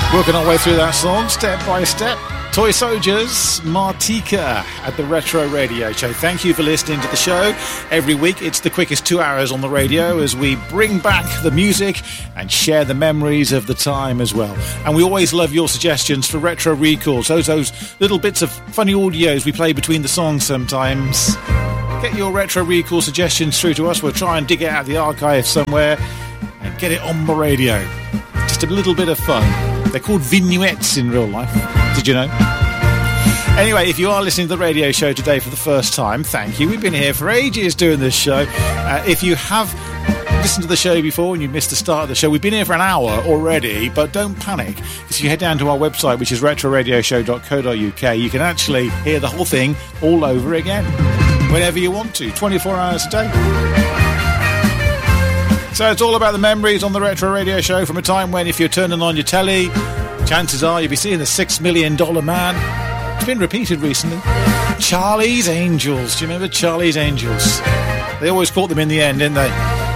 Working our way through that song, step by step. Toy Soldiers, Martika at the Retro Radio Show. Thank you for listening to the show. Every week, it's the quickest 2 hours on the radio as we bring back the music and share the memories of the time as well. And we always love your suggestions for retro recalls. Those little bits of funny audios we play between the songs sometimes. Get your retro recall suggestions through to us. We'll try and dig it out of the archive somewhere and get it on the radio. Just a little bit of fun. They're called vignettes in real life. Did you know? Anyway, if you are listening to the radio show today for the first time, thank you. We've been here for ages doing this show. If you have listened to the show before and you missed the start of the show, we've been here for an hour already, but don't panic. If you head down to our website, which is retroradioshow.co.uk, you can actually hear the whole thing all over again whenever you want to, 24 hours a day. So it's all about the memories on the Retro Radio Show from a time when, if you're turning on your telly, chances are you'll be seeing the $6 Million Man. It's been repeated recently. Charlie's Angels. Do you remember Charlie's Angels? They always caught them in the end, didn't they?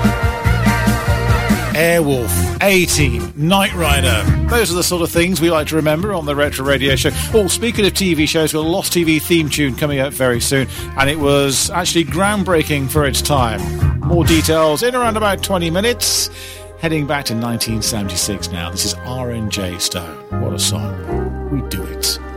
Airwolf, A-Team, Knight Rider. Those are the sort of things we like to remember on the Retro Radio Show. Oh, speaking of TV shows, we've got a Lost TV theme tune coming out very soon, and it was actually groundbreaking for its time. More details in around about 20 minutes. Heading back to 1976 now. This is R.N.J. Stone. What a song. We do it.